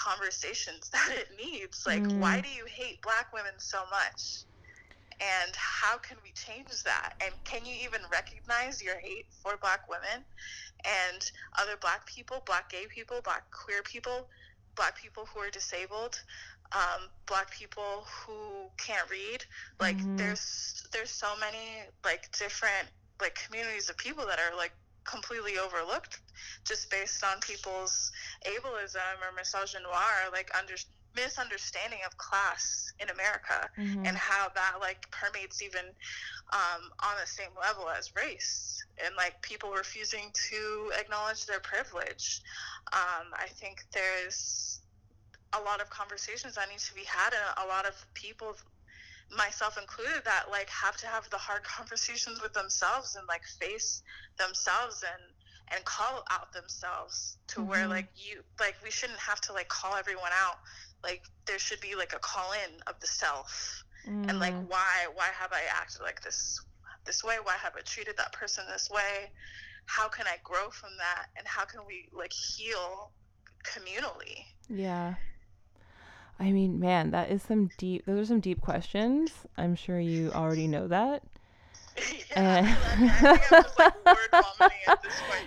conversations that it needs. Like, why do you hate Black women so much? And how can we change that? And can you even recognize your hate for Black women and other Black people, Black gay people, Black queer people, Black people who are disabled, Black people who can't read? Like, there's so many, like, different, like, communities of people that are, like, completely overlooked just based on people's ableism or misogynoir, like, misunderstanding of class in America, and how that, like, permeates even on the same level as race, and, like, people refusing to acknowledge their privilege. I think there's a lot of conversations that need to be had, and a lot of people, myself included, that, like, have to have the hard conversations with themselves and, like, face themselves and call out themselves to where, like, we shouldn't have to, like, call everyone out. Like, there should be, like, a call in of the self, and, like, why have I acted like this way? Why have I treated that person this way? How can I grow from that? And how can we, like, heal communally? Yeah. I mean, man, those are some deep questions. I'm sure you already know that. Yeah, I think I'm just, like, word vomiting at this point.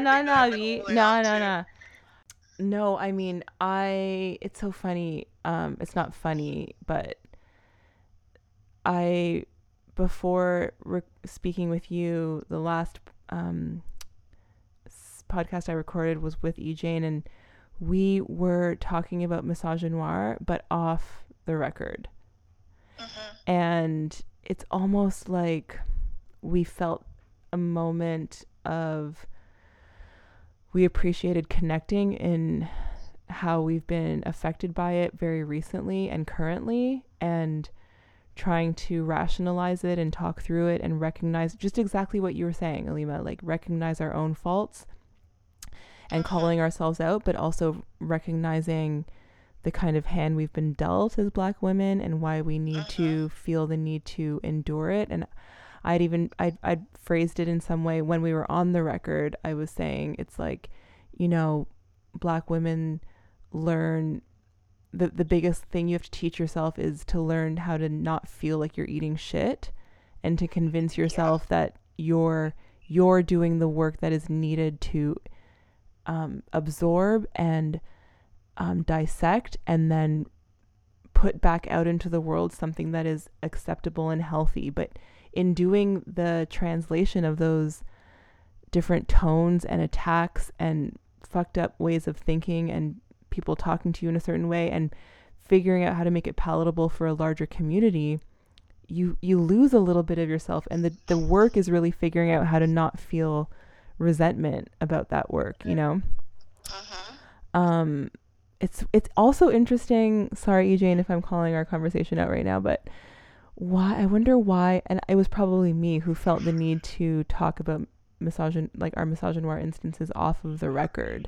No. No, I mean, it's so funny. It's not funny, but before speaking with you, the last podcast I recorded was with EJ, and we were talking about misogynoir, but off the record. And it's almost like we felt a moment of, we appreciated connecting in how we've been affected by it very recently and currently, and trying to rationalize it and talk through it and recognize just exactly what you were saying, Alima, like, recognize our own faults and calling ourselves out, but also recognizing the kind of hand we've been dealt as Black women and why we need to feel the need to endure it. And I'd phrased it in some way when we were on the record. I was saying, it's like, you know, Black women learn, the biggest thing you have to teach yourself is to learn how to not feel like you're eating shit, and to convince yourself that you're doing the work that is needed to absorb and dissect, and then put back out into the world something that is acceptable and healthy. But in doing the translation of those different tones and attacks and fucked up ways of thinking and people talking to you in a certain way and figuring out how to make it palatable for a larger community, you lose a little bit of yourself. And the work is really figuring out how to not feel resentment about that work, you know? It's also interesting, sorry, EJ, if I'm calling our conversation out right now, but I wonder why, and it was probably me who felt the need to talk about our misogynoir instances off of the record.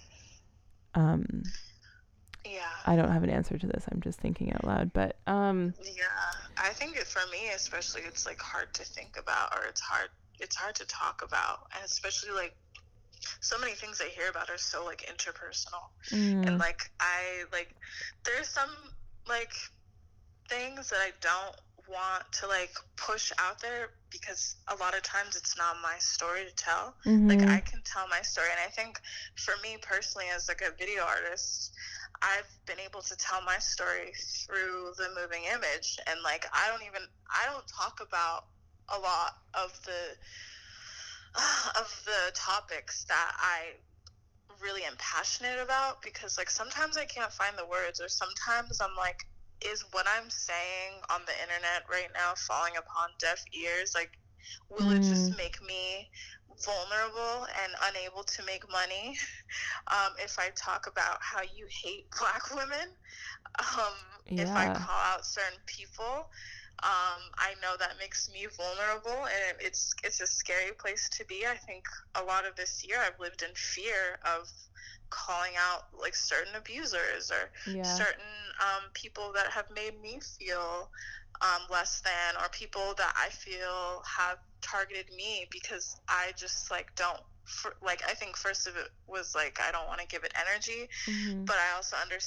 I don't have an answer to this. I'm just thinking out loud, but I think for me especially, it's, like, hard to think about, or it's hard to talk about, and especially, like, so many things I hear about are so, like, interpersonal, and, like, there's some, like, things that I don't want to, like, push out there, because a lot of times it's not my story to tell. Like, I can tell my story, and I think for me personally, as, like, a video artist, I've been able to tell my story through the moving image, and, like, I don't talk about a lot of the topics that I really am passionate about, because, like, sometimes I can't find the words, or sometimes I'm like, is what I'm saying on the internet right now falling upon deaf ears? Like, will it just make me vulnerable and unable to make money if I talk about how you hate Black women? If I call out certain people, I know that makes me vulnerable, and it's a scary place to be. I think a lot of this year I've lived in fear of calling out, like, certain abusers or certain people that have made me feel less than, or people that I feel have targeted me because I just, like, don't, I think first of it was, like, I don't want to give it energy, but I also understand